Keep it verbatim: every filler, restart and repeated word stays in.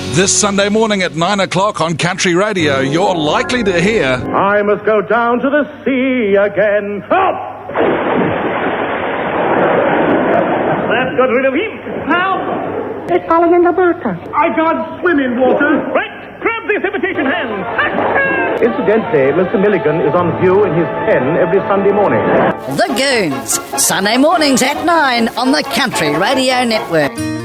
This Sunday morning at nine o'clock on Country Radio, you're likely to hear... I must go down to the sea again. Help! That got rid of him. Help! It's falling in the water. I can't swim in water. Right, grab this imitation hand. Incidentally, Mister Milligan is on view in his pen every Sunday morning. The Goons, Sunday mornings at nine on the Country Radio Network.